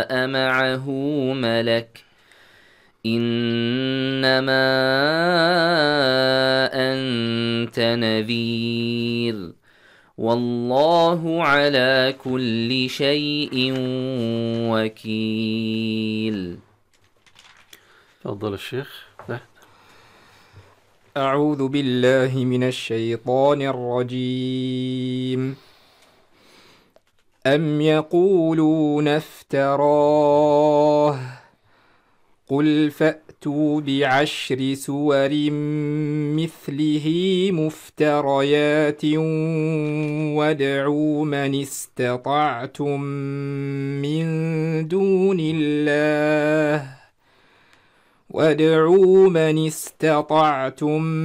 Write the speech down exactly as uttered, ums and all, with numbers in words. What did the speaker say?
معه ملك إنما أنت نذير والله على كل شيء وكيل. تفضل الشيخ. أعوذ بالله من الشيطان الرجيم. أم يقولون افتراه قل فأتوا بعشر سور مثله مفتريات وادعوا من استطعتم من دون الله وادعوا من استطعتم